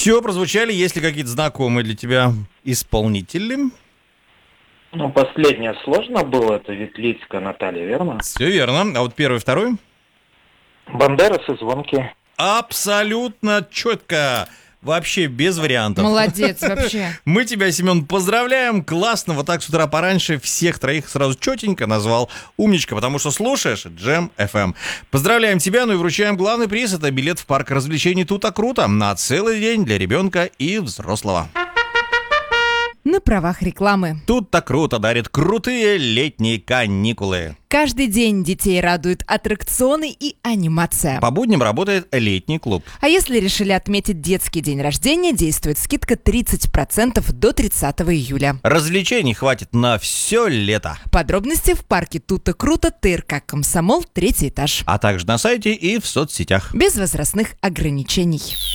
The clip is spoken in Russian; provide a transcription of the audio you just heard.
Все, прозвучали. Есть ли какие-то знакомые для тебя исполнители? Ну, последнее сложно было, это Ветлицкая Наталья, верно? Все верно. А вот первый, второй? Бандерас и Звонкий. Абсолютно четко. Вообще без вариантов. Молодец вообще. Мы тебя, Семен, поздравляем. Классно. Вот так с утра пораньше всех троих сразу четенько назвал. Умничка, потому что слушаешь Джем FM. Поздравляем тебя, ну и вручаем главный приз. Это билет в парк развлечений «Тута Круто» на целый день для ребенка и взрослого. На правах рекламы. «Тута Круто» дарит крутые летние каникулы. Каждый день детей радуют аттракционы и анимация. По будням работает летний клуб. А если решили отметить детский день рождения, действует скидка 30% до 30 июля. Развлечений хватит на все лето. Подробности в парке «Тута Круто», ТРК «Комсомол», 3-й этаж. А также на сайте и в соцсетях. Без возрастных ограничений.